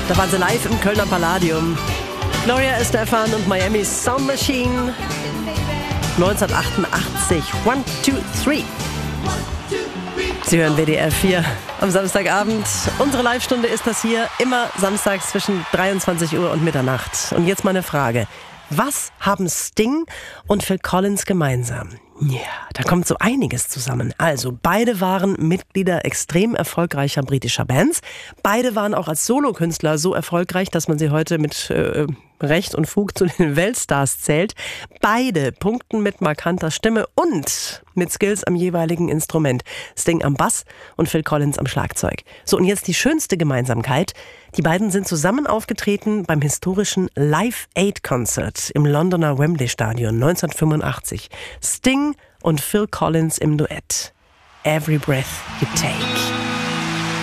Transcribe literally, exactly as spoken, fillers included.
Da waren sie live im Kölner Palladium. Gloria Estefan und Miami's Sound Machine. neunzehnhundertachtundachtzig. One, two, three. Sie hören W D R vier am Samstagabend. Unsere Live-Stunde ist das hier, immer samstags zwischen dreiundzwanzig Uhr und Mitternacht. Und jetzt meine Frage. Was haben Sting und Phil Collins gemeinsam? Ja, da kommt so einiges zusammen. Also, beide waren Mitglieder extrem erfolgreicher britischer Bands. Beide waren auch als Solokünstler so erfolgreich, dass man sie heute mit äh, Recht und Fug zu den Weltstars zählt. Beide punkten mit markanter Stimme und mit Skills am jeweiligen Instrument. Sting am Bass und Phil Collins am Schlagzeug. So, und jetzt die schönste Gemeinsamkeit. Die beiden sind zusammen aufgetreten beim historischen Live Aid Concert im Londoner Wembley Stadion neunzehnhundertfünfundachtzig. Sting und Phil Collins im Duett. Every Breath You Take.